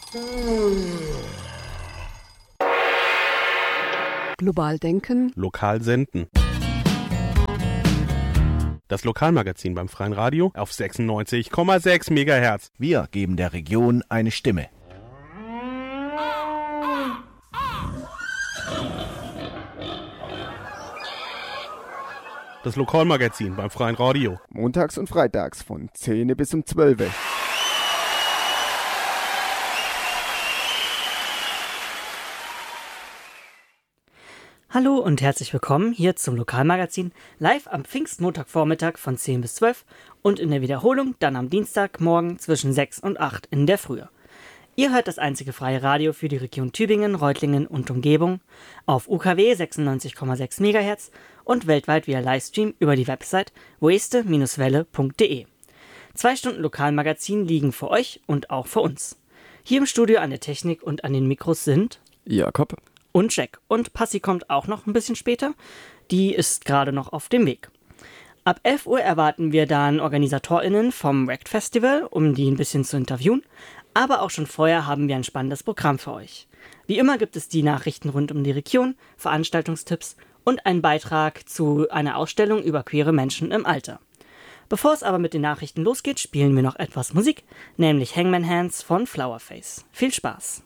Global denken. Lokal senden. Das Lokalmagazin beim Freien Radio auf 96,6 MHz. Wir geben der Region eine Stimme. Das Lokalmagazin beim Freien Radio. Montags und freitags von 10 bis um 12. Hallo und herzlich willkommen hier zum Lokalmagazin, live am Pfingstmontagvormittag von 10 bis 12 und in der Wiederholung dann am Dienstagmorgen zwischen 6 und 8 in der Frühe. Ihr hört das einzige freie Radio für die Region Tübingen, Reutlingen und Umgebung auf UKW 96,6 MHz und weltweit via Livestream über die Website voeste-welle.de. 2 Stunden Lokalmagazin liegen für euch und auch für uns. Hier im Studio an der Technik und an den Mikros sind Jakob und Jack. Und Passi kommt auch noch ein bisschen später. Die ist gerade noch auf dem Weg. Ab 11 Uhr erwarten wir dann OrganisatorInnen vom Rect Festival, um die ein bisschen zu interviewen. Aber auch schon vorher haben wir ein spannendes Programm für euch. Wie immer gibt es die Nachrichten rund um die Region, Veranstaltungstipps und einen Beitrag zu einer Ausstellung über queere Menschen im Alter. Bevor es aber mit den Nachrichten losgeht, spielen wir noch etwas Musik, nämlich Hangman Hands von Flowerface. Viel Spaß!